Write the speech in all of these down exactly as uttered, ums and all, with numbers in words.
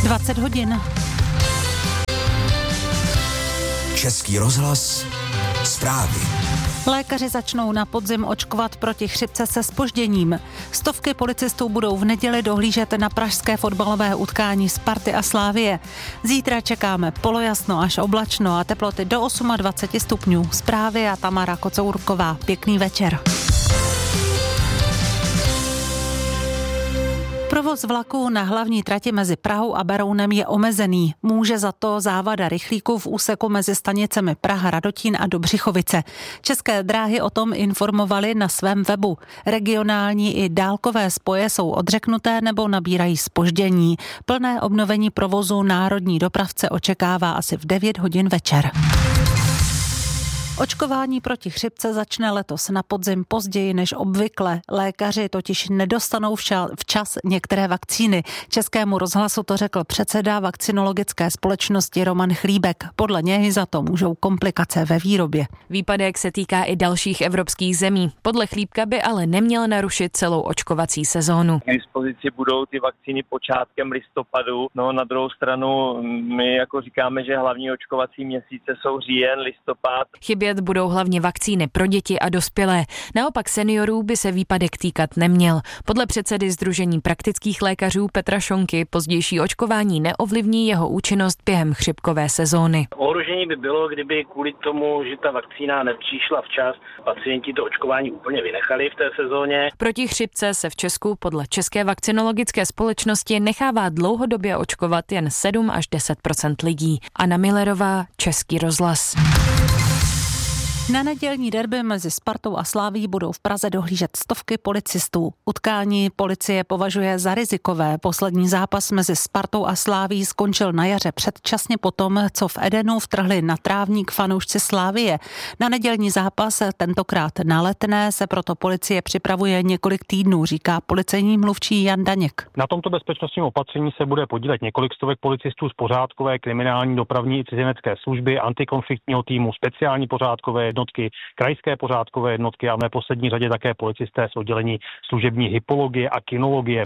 dvacet hodin. Český rozhlas, zprávy. Lékaři začnou na podzim očkovat proti chřipce se zpožděním. Stovky policistů budou v neděli dohlížet na pražské fotbalové utkání Sparty a Slavie. Zítra čekáme polojasno až oblačno a teploty do dvacet osm stupňů. Zprávy a Tamara Kocourková. Pěkný večer. Provoz vlaků na hlavní trati mezi Prahou a Berounem je omezený. Může za to závada rychlíků v úseku mezi stanicemi Praha, Radotín a Dobřichovice. České dráhy o tom informovaly na svém webu. Regionální i dálkové spoje jsou odřeknuté nebo nabírají zpoždění. Plné obnovení provozu národní dopravce očekává asi v devět hodin večer. Očkování proti chřipce začne letos na podzim později než obvykle. Lékaři totiž nedostanou včas některé vakcíny. Českému rozhlasu to řekl předseda vakcinologické společnosti Roman Chlíbek. Podle něj za to můžou komplikace ve výrobě. Výpadek se týká i dalších evropských zemí. Podle Chlíbka by ale neměl narušit celou očkovací sezónu. K dispozici budou ty vakcíny počátkem listopadu. No na druhou stranu my jako říkáme, že hlavní očkovací měsíce jsou říjen, listopad. Chybě budou hlavně vakcíny pro děti a dospělé. Naopak seniorů by se výpadek týkat neměl. Podle předsedy Sdružení praktických lékařů Petra Šonky pozdější očkování neovlivní jeho účinnost během chřipkové sezóny. Ohrožení by bylo, kdyby kvůli tomu, že ta vakcína nepřišla včas, pacienti to očkování úplně vynechali v té sezóně. Proti chřipce se v Česku podle České vakcinologické společnosti nechává dlouhodobě očkovat jen sedm až deset procent lidí. Anna Millerová, Český rozhlas. Na nedělní derby mezi Spartou a Slavií budou v Praze dohlížet stovky policistů. Utkání policie považuje za rizikové. Poslední zápas mezi Spartou a Slavií skončil na jaře předčasně potom, co v Edenu vtrhli na trávník fanoušci Slavie. Na nedělní zápas, tentokrát na Letné, se proto policie připravuje několik týdnů, říká policejní mluvčí Jan Daněk. Na tomto bezpečnostním opatření se bude podílet několik stovek policistů z pořádkové, kriminální, dopravní i cizinecké služby, antikonfliktního týmu, speciální pořádkové jednotky, krajské pořádkové jednotky a v neposlední řadě také policisté z oddělení služební hypologie a kinologie.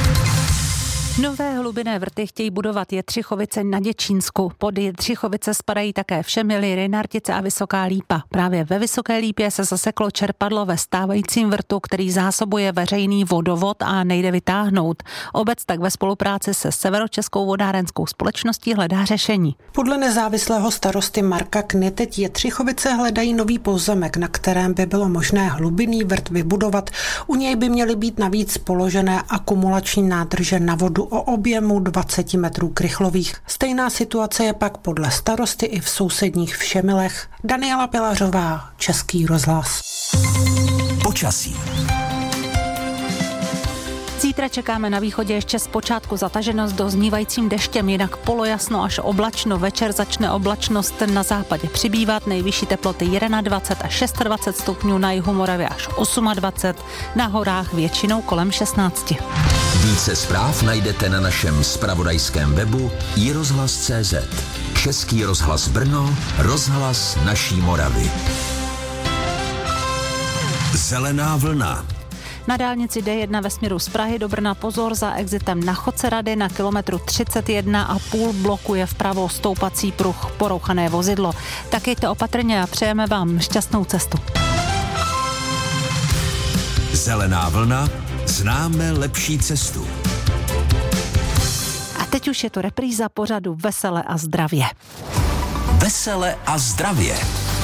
Nové hlubinné vrty chtějí budovat Jetřichovice na Děčínsku. Pod Jetřichovice spadají také Všemily, Rejnartice a Vysoká Lípa. Právě ve Vysoké Lípě se zaseklo čerpadlo ve stávajícím vrtu, který zásobuje veřejný vodovod a nejde vytáhnout. Obec tak ve spolupráci se Severočeskou vodárenskou společností hledá řešení. Podle nezávislého starosty Marka Kny teď Jetřichovice hledají nový pozemek, na kterém by bylo možné hlubinný vrt vybudovat. U něj by měly být navíc položené akumulační nádrže na vodu o objemu dvacet metrů krychlových. Stejná situace je pak podle starosty i v sousedních Všemilech. Daniela Pilařová, Český rozhlas. Počasí. Zítra čekáme na východě ještě zpočátku zataženo s doznívajícím deštěm, jinak polojasno až oblačno. Večer začne oblačnost na západě přibývat, nejvyšší teploty dvacet jedna až dvacet šest stupňů, na jihu Moravy až dvacet osm, na horách většinou kolem šestnáct. Více zpráv najdete na našem zpravodajském webu i rozhlas tečka cé zet. Český rozhlas Brno, rozhlas naší Moravy. Zelená vlna. Na dálnici D jedna ve směru z Prahy do Brna pozor, za exitem na Chodce Rady na kilometru třicet jedna a půl blokuje vpravo stoupací pruh, porouchané vozidlo. Tak jeďte opatrně a přejeme vám šťastnou cestu. Zelená vlna, známe lepší cestu. A teď už je to repríza pořadu Vesele a zdravě. Vesele a zdravě.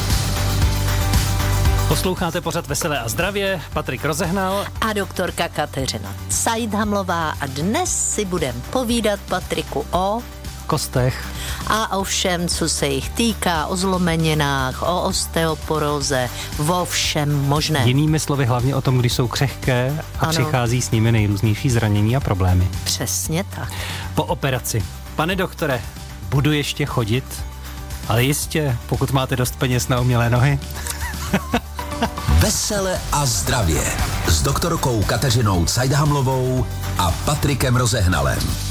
Posloucháte pořad Veselé a zdravě, Patrik Rozehnal a doktorka Kateřina Cajdhamlová a dnes si budeme povídat, Patriku, o kostech a o všem, co se jich týká, o zlomeninách, o osteoporóze, o všem možném. Jinými slovy hlavně o tom, když jsou křehké a ano, přichází s nimi nejrůznější zranění a problémy. Přesně tak. Po operaci. Pane doktore, budu ještě chodit, ale jistě, pokud máte dost peněz na umělé nohy. Vesele a zdravě s doktorkou Kateřinou Cajdhamlovou a Patrikem Rozehnalem.